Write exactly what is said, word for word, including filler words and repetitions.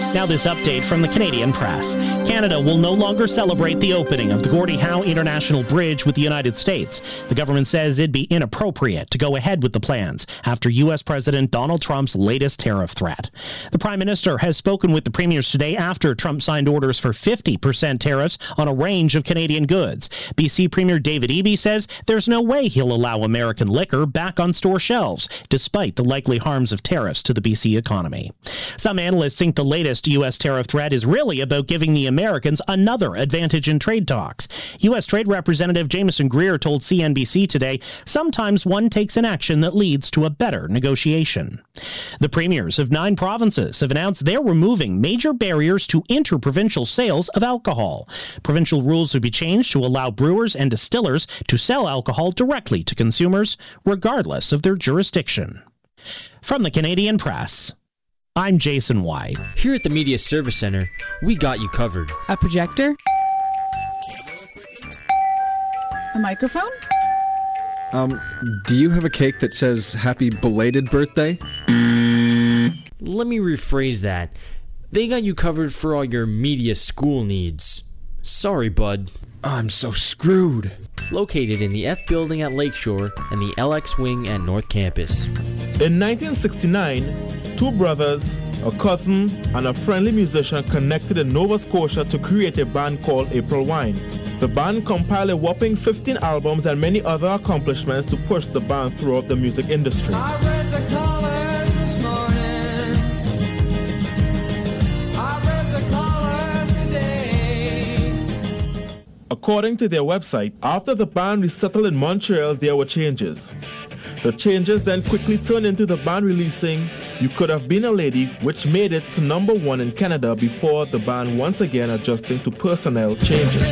Now this update from the Canadian Press. Canada will no longer celebrate the opening of the Gordie Howe International Bridge with the United States. The government says it'd be inappropriate to go ahead with the plans after U S President Donald Trump's latest tariff threat. The Prime Minister has spoken with the premiers today after Trump signed orders for fifty percent tariffs on a range of Canadian goods. B C Premier David Eby says there's no way he'll allow American liquor back on store shelves, despite the likely harms of tariffs to the B C economy. Some analysts think the latest U S tariff threat is really about giving the Americans another advantage in trade talks. U S Trade Representative Jameson Greer told C N B C today, sometimes one takes an action that leads to a better negotiation. The premiers of nine provinces have announced they're removing major barriers to interprovincial sales of alcohol. Provincial rules would be changed to allow brewers and distillers to sell alcohol directly to consumers, regardless of their jurisdiction. From the Canadian Press, I'm Jason White. Here at the Media Service Center, we got you covered. A projector? A microphone? Um, do you have a cake that says happy belated birthday? Let me rephrase that. They got you covered for all your media school needs. Sorry, bud. I'm so screwed. Located in the F Building at Lakeshore and the L X Wing at North Campus. In nineteen sixty-nine, two brothers, a cousin, and a friendly musician connected in Nova Scotia to create a band called April Wine. The band compiled a whopping fifteen albums and many other accomplishments to push the band throughout the music industry. I read the colors this morning. I read the colors today. According to their website, after the band resettled in Montreal, there were changes. The changes then quickly turned into the band releasing You Could Have Been a Lady, which made it to number one in Canada before the band once again adjusting to personnel changes.